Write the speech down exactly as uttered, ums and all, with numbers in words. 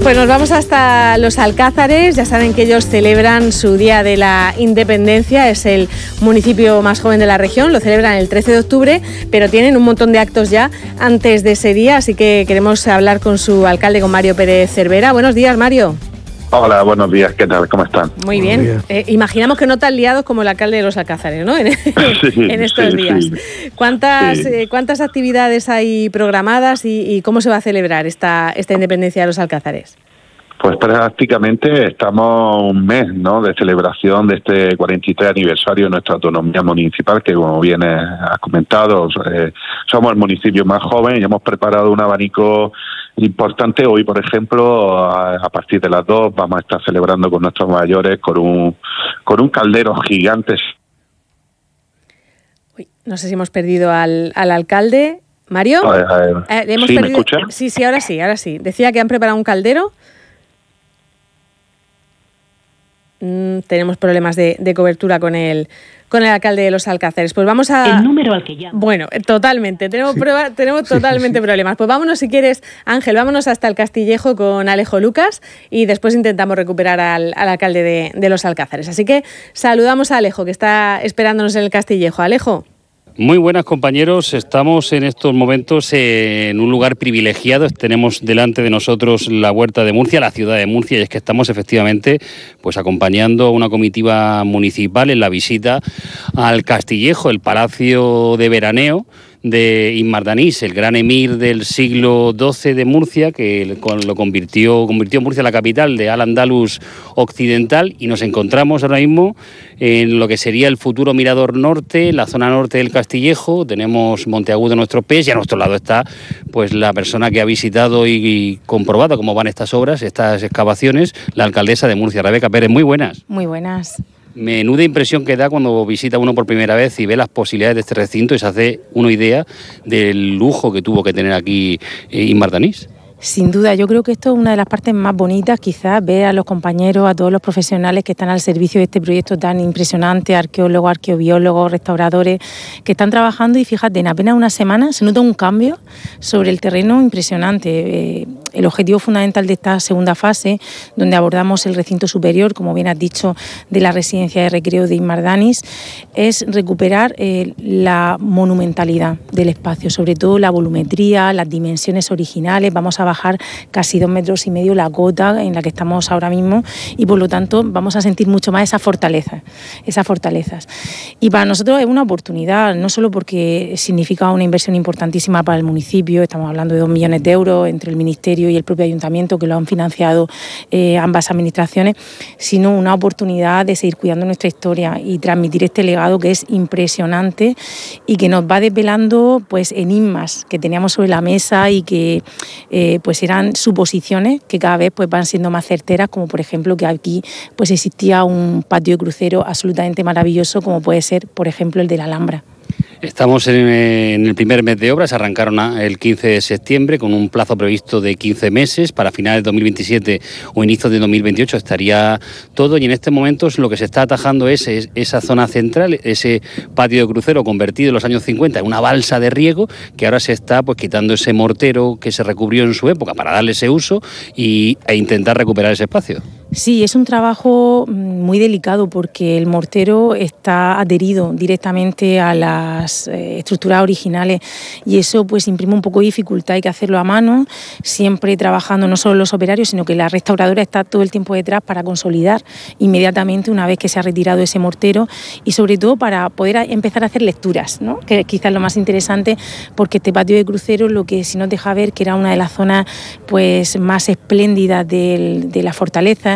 Pues nos vamos hasta Los Alcázares. Ya saben que ellos celebran su Día de la Independencia. Es el municipio más joven de la región. Lo celebran el trece de octubre, pero tienen un montón de actos ya antes de ese día. Así que queremos hablar con su alcalde, con Mario Pérez Cervera. Buenos días, Mario. Hola, buenos días, ¿qué tal? ¿Cómo están? Muy bien. Eh, imaginamos que no tan liados como el alcalde de Los Alcázares, ¿no? En, sí, en estos sí, días. Sí. ¿Cuántas, sí. Eh, ¿Cuántas actividades hay programadas y, y cómo se va a celebrar esta, esta independencia de Los Alcázares? Pues prácticamente estamos un mes, ¿no?, de celebración de este cuarenta y tres aniversario de nuestra autonomía municipal, que como bien has comentado, eh, somos el municipio más joven y hemos preparado un abanico importante. Hoy, por ejemplo, a, a partir de las dos vamos a estar celebrando con nuestros mayores con un, con un caldero gigante. Uy, no sé si hemos perdido al, al alcalde. ¿Mario? A ver, a ver. Eh, ¿hemos ¿Sí, perdido? me escucha? Sí, sí, ahora sí, ahora sí. Decía que han preparado un caldero. Mm, tenemos problemas de, de cobertura con el con el alcalde de Los Alcázares. Pues vamos a... El número al que llama. Bueno, totalmente. Tenemos Sí. prueba, tenemos totalmente problemas. Pues vámonos, si quieres, Ángel, vámonos hasta el Castillejo con Alejo Lucas y después intentamos recuperar al, al alcalde de, de Los Alcázares. Así que saludamos a Alejo, que está esperándonos en el Castillejo. Alejo. Muy buenas, compañeros. Estamos en estos momentos en un lugar privilegiado. Tenemos delante de nosotros la Huerta de Murcia, la ciudad de Murcia, y es que estamos efectivamente pues acompañando a una comitiva municipal en la visita al Castillejo, el palacio de veraneo de Immardanís, el gran emir del siglo doce de Murcia, que lo convirtió, convirtió Murcia en la capital de Al-Ándalus occidental, y nos encontramos ahora mismo en lo que sería el futuro Mirador Norte, la zona norte del Castillejo. Tenemos Monteagudo a nuestros pies y a nuestro lado está pues la persona que ha visitado y, y comprobado cómo van estas obras, estas excavaciones, la alcaldesa de Murcia, Rebeca Pérez. Muy buenas. Muy buenas. Menuda impresión que da cuando visita uno por primera vez y ve las posibilidades de este recinto y se hace una idea del lujo que tuvo que tener aquí eh, Immardanís. Sin duda, yo creo que esto es una de las partes más bonitas, quizás, ver a los compañeros, a todos los profesionales que están al servicio de este proyecto tan impresionante, arqueólogos, arqueobiólogos, restauradores, que están trabajando y fíjate, en apenas una semana se nota un cambio sobre el terreno impresionante. Eh, el objetivo fundamental de esta segunda fase, donde abordamos el recinto superior, como bien has dicho, de la residencia de recreo de Immardanís, es recuperar eh, la monumentalidad del espacio, sobre todo la volumetría, las dimensiones originales. Vamos a bajar casi dos metros y medio la cota en la que estamos ahora mismo y por lo tanto vamos a sentir mucho más esa fortaleza, esas fortalezas. Y para nosotros es una oportunidad, no solo porque significa una inversión importantísima para el municipio, estamos hablando de dos millones de euros entre el Ministerio y el propio Ayuntamiento, que lo han financiado eh, ambas administraciones, sino una oportunidad de seguir cuidando nuestra historia y transmitir este legado que es impresionante y que nos va desvelando pues enigmas que teníamos sobre la mesa y que eh, pues eran suposiciones que cada vez pues van siendo más certeras, como por ejemplo que aquí pues existía un patio de crucero absolutamente maravilloso, como puede ser por ejemplo el de la Alhambra. Estamos en, en el primer mes de obras, arrancaron el quince de septiembre con un plazo previsto de quince meses, para finales de dos mil veintisiete o inicios de dos mil veintiocho estaría todo, y en este momento lo que se está atajando es, es esa zona central, ese patio de crucero convertido en los años cincuenta en una balsa de riego, que ahora se está pues quitando ese mortero que se recubrió en su época para darle ese uso y, e intentar recuperar ese espacio. Sí, es un trabajo muy delicado porque el mortero está adherido directamente a las eh, estructuras originales y eso pues imprime un poco de dificultad, hay que hacerlo a mano, siempre trabajando no solo los operarios, sino que la restauradora está todo el tiempo detrás para consolidar inmediatamente una vez que se ha retirado ese mortero y sobre todo para poder empezar a hacer lecturas, ¿no? Que quizás es lo más interesante, porque este patio de crucero lo que sí nos deja ver que era una de las zonas pues más espléndidas del, de la fortaleza